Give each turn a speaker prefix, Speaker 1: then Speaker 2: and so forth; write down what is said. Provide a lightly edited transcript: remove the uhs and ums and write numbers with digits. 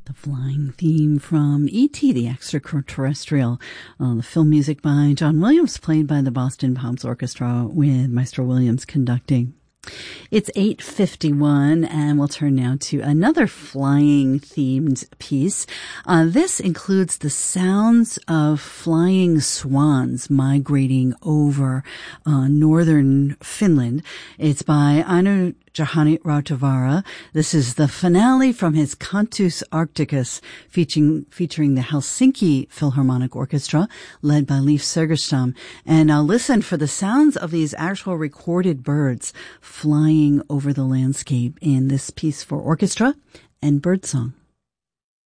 Speaker 1: The flying theme from E.T., the Extraterrestrial, the film music by John Williams, played by the Boston Pops Orchestra with Maestro Williams conducting. It's 8:51, and we'll turn now to another flying-themed piece. This includes the sounds of flying swans migrating over northern Finland. It's by Aino Juhani Rautavaara. This is the finale from his Cantus Arcticus, featuring the Helsinki Philharmonic Orchestra, led by Leif Segerstam. And listen for the sounds of these actual recorded birds flying over the landscape in this piece for orchestra and birdsong.